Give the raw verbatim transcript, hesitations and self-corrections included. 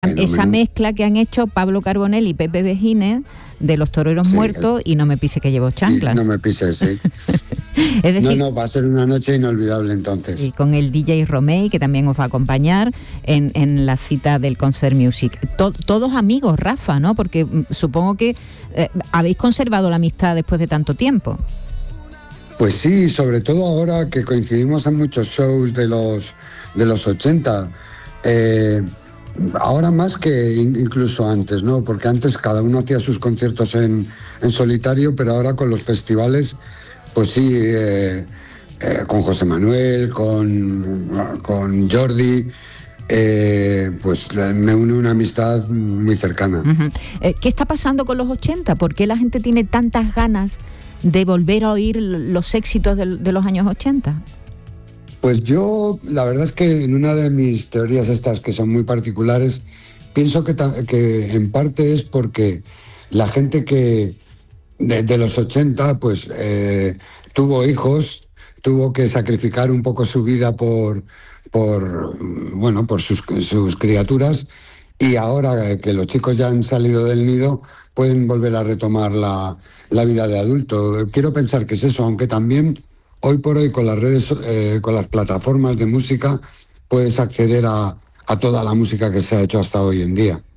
Esa mezcla que han hecho Pablo Carbonell y Pepe Vejines de Los Toreros sí, Muertos es... y No me pise que llevo chanclas. No me pises, sí. Es decir, no, no, va a ser una noche inolvidable entonces. Y con el D J Romey, que también os va a acompañar en, en la cita del Concert Music. To, todos amigos, Rafa, ¿no? Porque supongo que eh, habéis conservado la amistad después de tanto tiempo. Pues sí, sobre todo ahora que coincidimos en muchos shows de los, de los ochenta. Eh, Ahora más que incluso antes, ¿no? Porque antes cada uno hacía sus conciertos en, en solitario, pero ahora con los festivales, pues sí, eh, eh, con José Manuel, con, con Jordi, eh, pues me une una amistad muy cercana. Uh-huh. Eh, ¿Qué está pasando con los ochenta? ¿Por qué la gente tiene tantas ganas de volver a oír los éxitos de, de los años ochenta? Pues yo, la verdad es que en una de mis teorías estas que son muy particulares, pienso que, que en parte es porque la gente que de, de los ochenta pues eh, tuvo hijos, tuvo que sacrificar un poco su vida por, por, bueno, por sus, sus criaturas, y ahora que los chicos ya han salido del nido pueden volver a retomar la, la vida de adulto. Quiero pensar que es eso, aunque también hoy por hoy con las redes, eh, con las plataformas de música, puedes acceder a, a toda la música que se ha hecho hasta hoy en día.